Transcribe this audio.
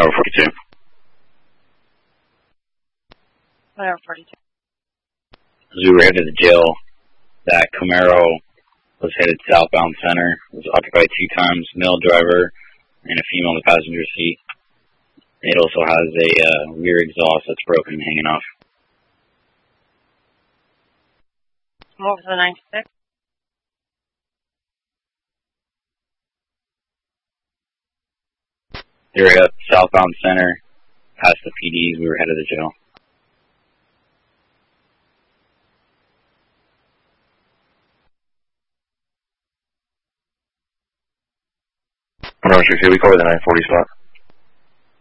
Tower 42. Tower 42. As we were headed to the jail, that Camaro was headed southbound center. It was occupied 2 times, male driver and a female in the passenger seat. It also has a rear exhaust that's broken and hanging off. What was the 96? They were at southbound center, past the PDs. We were headed to jail. Number 6, we cover the 940 spot.